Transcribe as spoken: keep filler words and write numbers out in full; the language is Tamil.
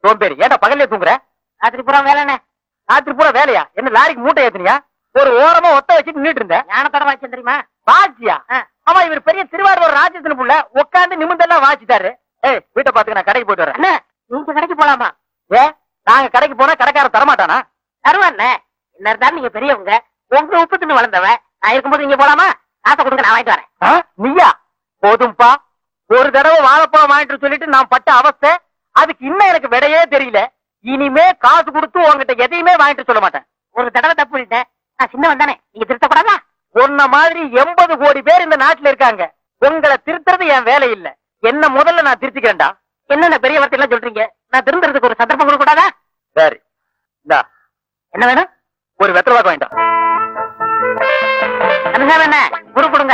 சோம்பேறி, ஏன்டா பகல்ல தூங்குற? ராத்திரி பூரா வேலைண்ணே. ராத்திரி பூரா வேலையா? என்ன லாரிக்கு மூட்டை ஏத்துனியா? ஒரு ஓரமா ஒத்த வச்சுட்டு நின்னுட்டு இருந்த. ஞானத்தோட வாய்ச்சேன் தெரியுமா? வாச்சியா? ஆமா, இவர் பெரிய திருவாரூர் ராஜேந்திரன் புள்ள, உட்காந்து நிமிந்தெல்லாம் வாச்சிட்டாரு. ஏய், வீட்டை பாத்துக்க, நான் கடைக்கு போயிட்டு வரேன். அண்ணே, நீங்க கடைக்கு போலாமா? ஏ, நாங்க கடைக்கு போனா கடைக்காரன் தரமாட்டானா? தருவாண்ணே. என்ன இருந்தாலும் நீங்க பெரியவங்க, உங்க உப்பு தின்னு வளர்ந்தவன். நான் இருக்கும்போது நீங்க போலாமா? காசை கொடுங்க, நான் வாங்கிட்டு வரேன். ஆ, நீயா? போதும்பா. ஒரு தடவை வாழைப்பழம் வாங்கிட்டு சொல்லிட்டு நான் பட்ட அவஸ்தை, அதுக்கு இன்னும் எனக்கு விடையே தெரியல. இனிமே காசு கொடுத்து உங்ககிட்ட எதையுமே வாங்கிட்டு சொல்ல மாட்டேன். ஒரு தடவை தப்பு பண்ணிட்டேன், நான் சின்னவன் தானே, நீங்க திருத்தக்கூடாதா? உன்ன மாதிரி எண்பது கோடி பேர் இந்த நாட்டுல இருக்காங்க. உங்களை திருத்துறது என் வேலை இல்ல. என்ன முதல்ல நான் திருத்திக்கிறேன்டா. என்னென்ன பெரிய வார்த்தை எல்லாம் சொல்றீங்க? நான் திருந்துறதுக்கு ஒரு சந்தர்ப்பம் கொடுக்க கூடாதா? சரி, இந்தா என்ன வேணும்? ஒரு வெத்தலை வாக்கு வாங்கிட்டா. என்ன குரு கொடுங்க.